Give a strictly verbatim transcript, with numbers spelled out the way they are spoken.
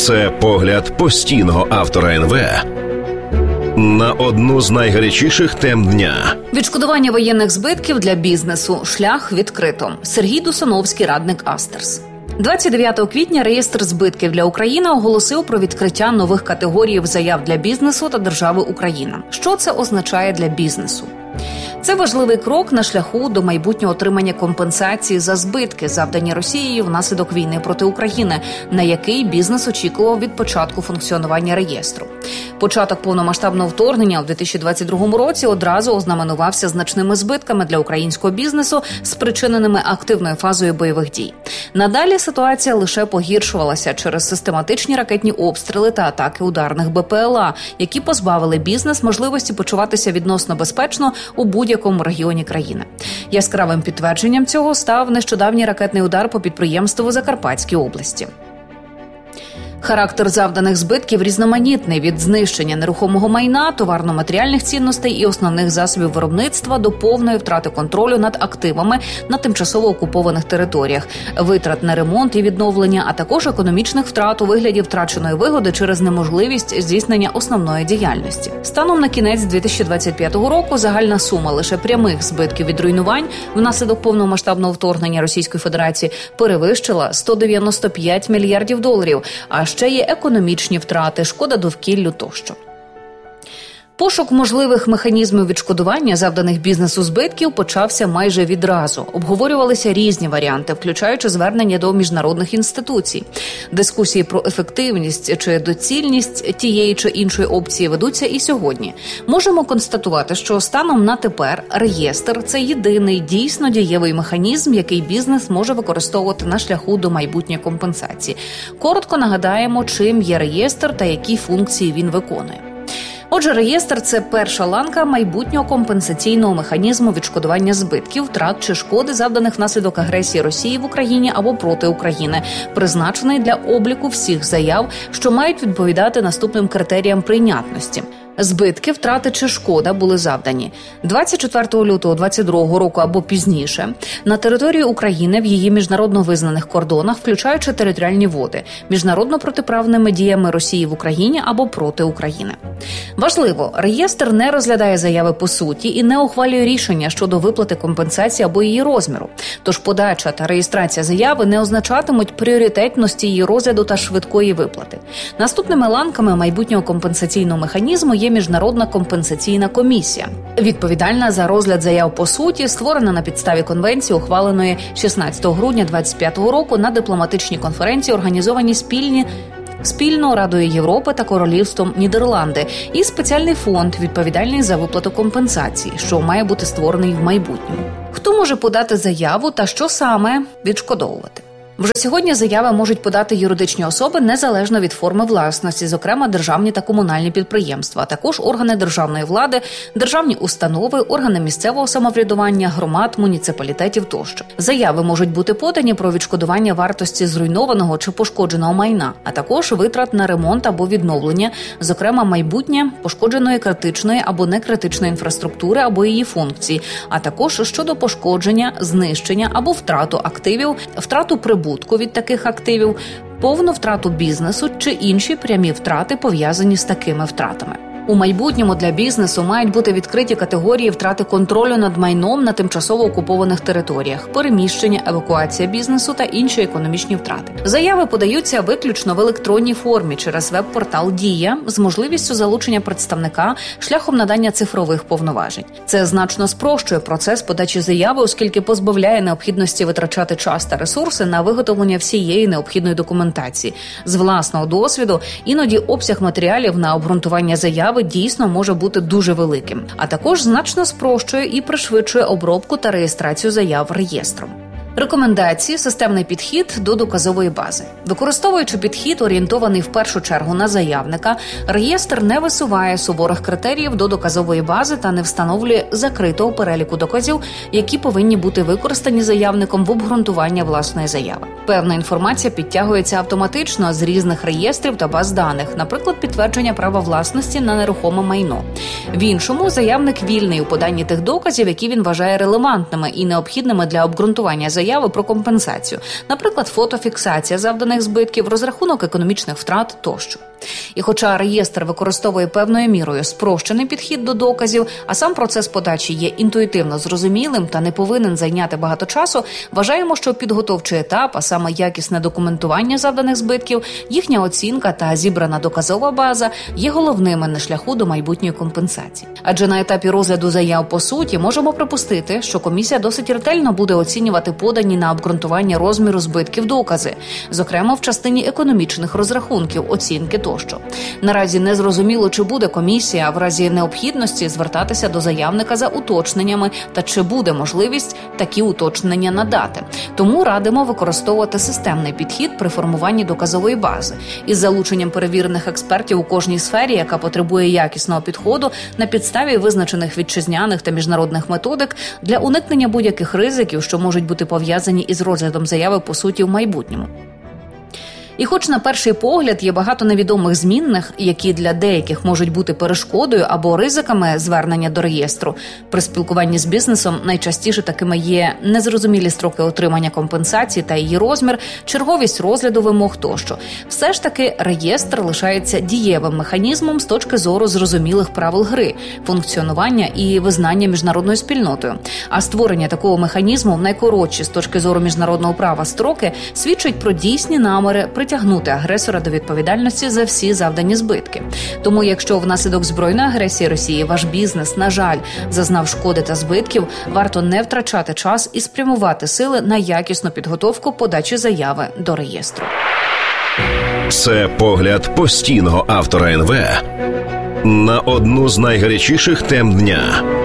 Це погляд постійного автора ен ве на одну з найгарячіших тем дня. Відшкодування воєнних збитків для бізнесу. Шлях відкрито. Сергій Дусановський, радник Астерс. двадцять дев'ятого квітня реєстр збитків для України оголосив про відкриття нових категорій заяв для бізнесу та держави Україна. Що це означає для бізнесу? Це важливий крок на шляху до майбутнього отримання компенсації за збитки, завдані Росією внаслідок війни проти України, на який бізнес очікував від початку функціонування реєстру. Початок повномасштабного вторгнення у дві тисячі двадцять другому році одразу ознаменувався значними збитками для українського бізнесу, спричиненими активною фазою бойових дій. Надалі ситуація лише погіршувалася через систематичні ракетні обстріли та атаки ударних бе пе ел а, які позбавили бізнес можливості почуватися відносно безпечно у будь-якому регіоні країни. Яскравим підтвердженням цього став нещодавній ракетний удар по підприємству у Закарпатській області. Характер завданих збитків різноманітний – від знищення нерухомого майна, товарно-матеріальних цінностей і основних засобів виробництва до повної втрати контролю над активами на тимчасово окупованих територіях, витрат на ремонт і відновлення, а також економічних втрат у вигляді втраченої вигоди через неможливість здійснення основної діяльності. Станом на кінець дві тисячі двадцять п'ятого року загальна сума лише прямих збитків від руйнувань внаслідок повномасштабного вторгнення Російської Федерації перевищила сто дев'яносто п'ять мільярдів доларів, а ще є економічні втрати, шкода довкіллю тощо. Пошук можливих механізмів відшкодування завданих бізнесу збитків почався майже відразу. Обговорювалися різні варіанти, включаючи звернення до міжнародних інституцій. Дискусії про ефективність чи доцільність тієї чи іншої опції ведуться і сьогодні. Можемо констатувати, що станом на тепер реєстр – це єдиний дійсно дієвий механізм, який бізнес може використовувати на шляху до майбутньої компенсації. Коротко нагадаємо, чим є реєстр та які функції він виконує. Отже, реєстр – це перша ланка майбутнього компенсаційного механізму відшкодування збитків, втрат чи шкоди, завданих внаслідок агресії Росії в Україні або проти України, призначений для обліку всіх заяв, що мають відповідати наступним критеріям прийнятності. Збитки, втрати чи шкода були завдані двадцять четвертого лютого двадцять другого року або пізніше на території України в її міжнародно визнаних кордонах, включаючи територіальні води, міжнародно протиправними діями Росії в Україні або проти України. Важливо, реєстр не розглядає заяви по суті і не ухвалює рішення щодо виплати компенсації або її розміру. Тож подача та реєстрація заяви не означатимуть пріоритетності її розгляду та швидкої виплати. Наступними ланками майбутнього компенсаційного механізму є Міжнародна компенсаційна комісія, відповідальна за розгляд заяв по суті, створена на підставі конвенції, ухваленої шістнадцятого грудня двадцять п'ятого року на дипломатичній конференції, організованій спільні спільно Радою Європи та Королівством Нідерланди, і спеціальний фонд, відповідальний за виплату компенсації, що має бути створений в майбутньому. Хто може подати заяву та що саме відшкодовувати? Вже сьогодні заяви можуть подати юридичні особи незалежно від форми власності, зокрема державні та комунальні підприємства, а також органи державної влади, державні установи, органи місцевого самоврядування, громад, муніципалітетів тощо. Заяви можуть бути подані про відшкодування вартості зруйнованого чи пошкодженого майна, а також витрат на ремонт або відновлення, зокрема майбутнє пошкодженої критичної або некритичної інфраструктури або її функцій, а також щодо пошкодження, знищення або втрату активів, втрату прибутку від таких активів, повну втрату бізнесу чи інші прямі втрати, пов'язані з такими втратами. У майбутньому для бізнесу мають бути відкриті категорії втрати контролю над майном на тимчасово окупованих територіях, переміщення, евакуація бізнесу та інші економічні втрати. Заяви подаються виключно в електронній формі через веб-портал «Дія» з можливістю залучення представника шляхом надання цифрових повноважень. Це значно спрощує процес подачі заяви, оскільки позбавляє необхідності витрачати час та ресурси на виготовлення всієї необхідної документації. З власного досвіду іноді обсяг матеріалів на обґрунтування заяви дійсно може бути дуже великим, а також значно спрощує і пришвидшує обробку та реєстрацію заяв реєстром. Рекомендації – системний підхід до доказової бази. Використовуючи підхід, орієнтований в першу чергу на заявника, реєстр не висуває суворих критеріїв до доказової бази та не встановлює закритого переліку доказів, які повинні бути використані заявником в обґрунтуванні власної заяви. Певна інформація підтягується автоматично з різних реєстрів та баз даних, наприклад, підтвердження права власності на нерухоме майно. В іншому, заявник вільний у поданні тих доказів, які він вважає релевантними і необхідними для обґрунтування заяви, заяви про компенсацію, наприклад, фотофіксація завданих збитків, розрахунок економічних втрат тощо. І хоча реєстр використовує певною мірою спрощений підхід до доказів, а сам процес подачі є інтуїтивно зрозумілим та не повинен зайняти багато часу, вважаємо, що підготовчий етап, а саме якісне документування завданих збитків, їхня оцінка та зібрана доказова база є головними на шляху до майбутньої компенсації. Адже на етапі розгляду заяв по суті можемо припустити, що комісія досить ретельно буде оцінювати подані на обґрунтування розміру збитків докази, зокрема в частині економічних розрахунків, оцінки тощо. Наразі не зрозуміло, чи буде комісія в разі необхідності звертатися до заявника за уточненнями та чи буде можливість такі уточнення надати. Тому радимо використовувати системний підхід при формуванні доказової бази із залученням перевірених експертів у кожній сфері, яка потребує якісного підходу на підставі визначених вітчизняних та міжнародних методик для уникнення будь-яких ризиків, що можуть бути пов'язані із розглядом заяви по суті в майбутньому. І хоч на перший погляд є багато невідомих змінних, які для деяких можуть бути перешкодою або ризиками звернення до реєстру, при спілкуванні з бізнесом найчастіше такими є незрозумілі строки отримання компенсації та її розмір, черговість розгляду вимог тощо. Все ж таки реєстр лишається дієвим механізмом з точки зору зрозумілих правил гри, функціонування і визнання міжнародною спільнотою. А створення такого механізму в найкоротші з точки зору міжнародного права строки свідчить про дійсні наміри притягнути агресора до відповідальності за всі завдані збитки. Тому, якщо внаслідок збройної агресії Росії ваш бізнес, на жаль, зазнав шкоди та збитків, варто не втрачати час і спрямувати сили на якісну підготовку подачі заяви до реєстру. Це погляд постійного автора ен ве на одну з найгарячіших тем дня.